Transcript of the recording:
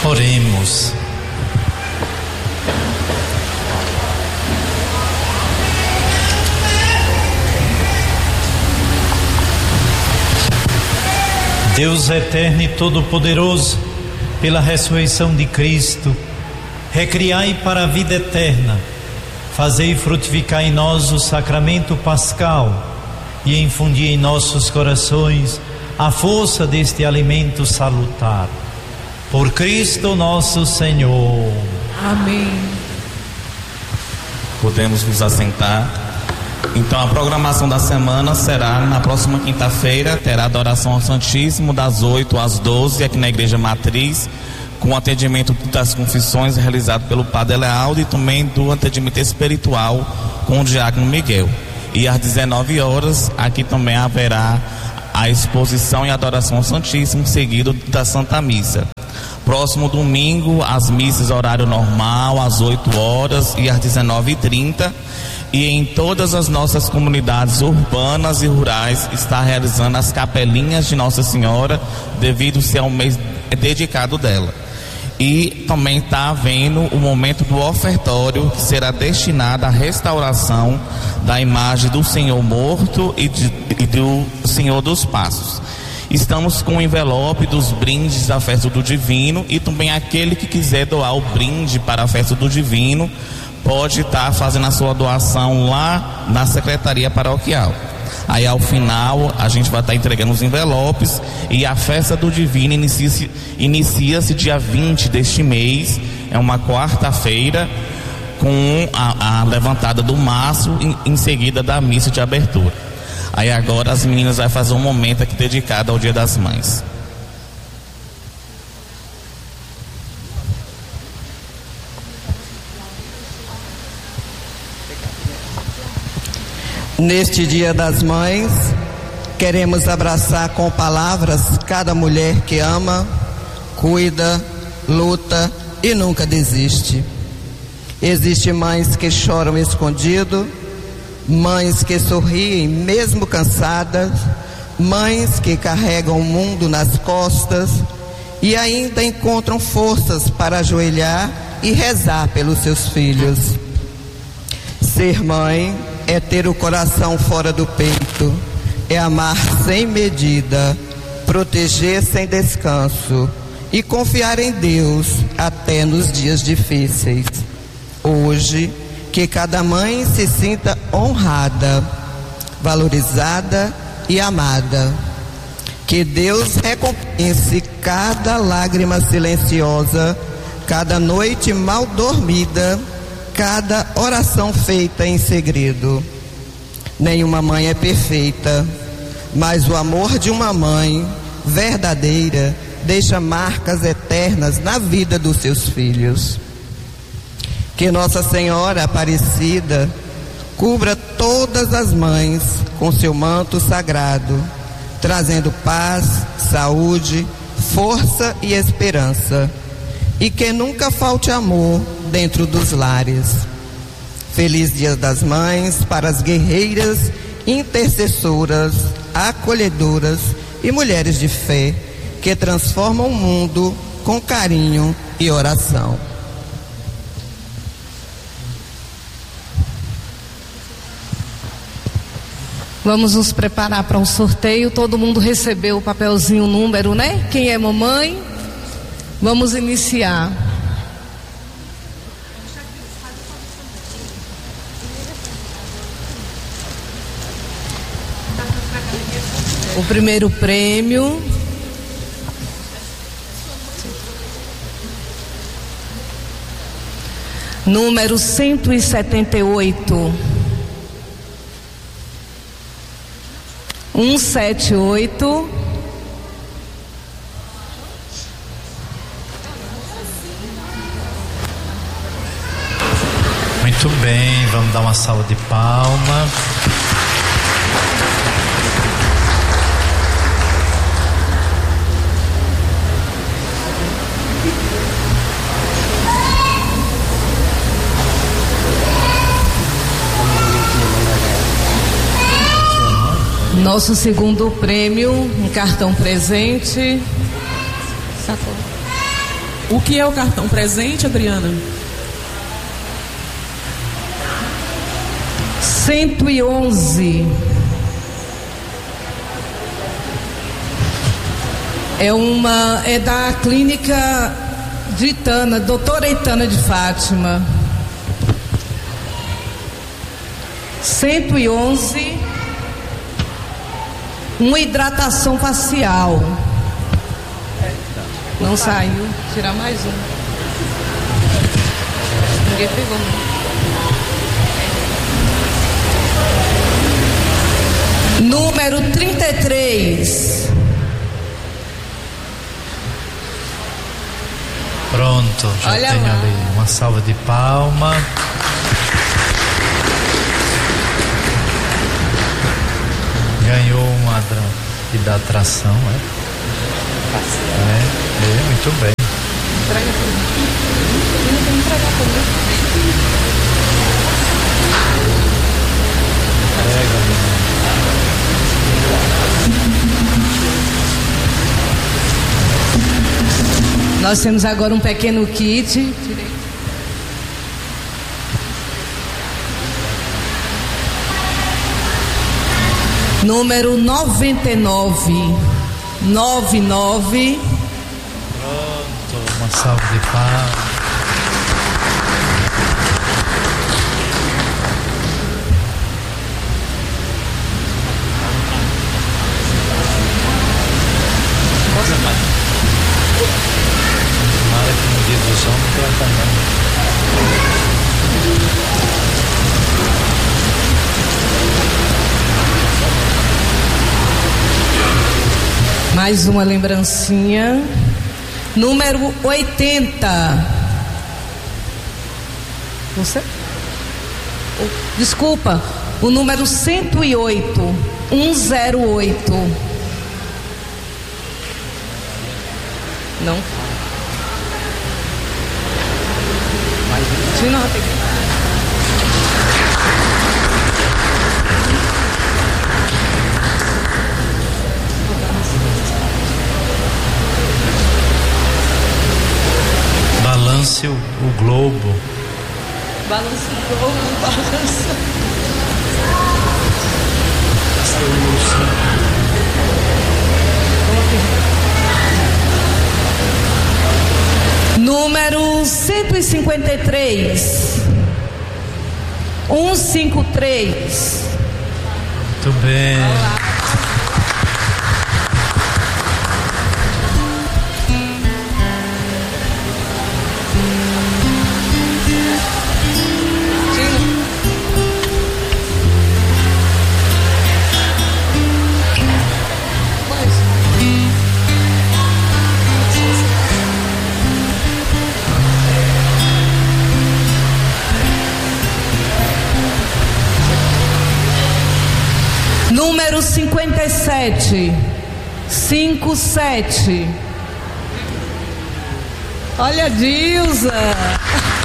Oremos. Deus eterno e todo-poderoso, pela ressurreição de Cristo, recriai para a vida eterna, fazei frutificar em nós o sacramento pascal e infundi em nossos corações a força deste alimento salutar. Por Cristo nosso Senhor. Amém. Podemos nos assentar. Então a programação da semana será na próxima quinta-feira, terá adoração ao Santíssimo das 8 às 12 aqui na Igreja Matriz, com atendimento das confissões realizado pelo Padre Lealdo e também do atendimento espiritual com o Diácono Miguel. E às 19 horas aqui também haverá a exposição e adoração ao Santíssimo, seguido da Santa Missa. Próximo domingo, as missas horário normal, às 8 horas e às 19h30. E em todas as nossas comunidades urbanas e rurais está realizando as capelinhas de Nossa Senhora, devido ser um mês dedicado dela. E também está havendo o momento do ofertório, que será destinado à restauração da imagem do Senhor morto e do Senhor dos Passos. Estamos com o envelope dos brindes da Festa do Divino, e também aquele que quiser doar o brinde para a Festa do Divino pode estar fazendo a sua doação lá na Secretaria Paroquial. Aí ao final a gente vai estar entregando os envelopes, e a Festa do Divino inicia-se dia 20 deste mês, é uma quarta-feira, com a levantada do maço em seguida da missa de abertura. Aí agora as meninas vão fazer um momento aqui dedicado ao Dia das Mães. Neste Dia das Mães, queremos abraçar com palavras cada mulher que ama, cuida, luta e nunca desiste. Existem mães que choram escondido, mães que sorriem mesmo cansadas, mães que carregam o mundo nas costas e ainda encontram forças para ajoelhar e rezar pelos seus filhos. Ser mãe é ter o coração fora do peito, é amar sem medida, proteger sem descanso e confiar em Deus até nos dias difíceis. Hoje, que cada mãe se sinta honrada, valorizada e amada. Que Deus recompense cada lágrima silenciosa, cada noite mal dormida, cada oração feita em segredo. Nenhuma mãe é perfeita, mas o amor de uma mãe verdadeira deixa marcas eternas na vida dos seus filhos. Que Nossa Senhora Aparecida cubra todas as mães com seu manto sagrado, trazendo paz, saúde, força e esperança. E que nunca falte amor dentro dos lares. Feliz Dia das Mães para as guerreiras, intercessoras, acolhedoras e mulheres de fé que transformam o mundo com carinho e oração. Vamos nos preparar para um sorteio. Todo mundo recebeu o papelzinho, o número, né? Quem é mamãe? Vamos iniciar. O primeiro prêmio. Número 178. 178. Muito bem, vamos dar uma salva de palmas. Nosso segundo prêmio, um cartão presente. O que é o cartão presente, Adriana? 111. É da clínica de Itana, doutora Itana de Fátima. 111. Uma hidratação facial. Não saiu. Tirar mais um. Ninguém pegou. Número 33. Pronto, já Olha tem lá. ali uma salva de palma. Ganhou uma hidratação, muito bem. Nós temos agora um pequeno kit. Número 99. 99. Pronto, uma salva de palmas. Tomara que no dia dos homens tenha também. Mais uma lembrancinha. Número 80. Você? Desculpa. O número 108. 108. Não. Se não, tem que... Balance o globo. Balança o globo, balança. Número 153. 153. Muito bem. Olá. Número 57. 57. Olha, Dilza.